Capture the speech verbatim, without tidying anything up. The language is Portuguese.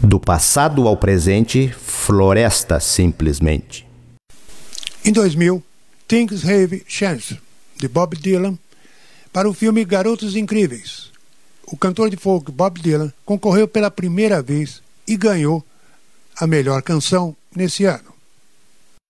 Do passado ao presente, floresta simplesmente. Em dois mil, Things Have Changed, de Bob Dylan, para o filme Garotos Incríveis. O cantor de folk Bob Dylan concorreu pela primeira vez e ganhou a melhor canção nesse ano.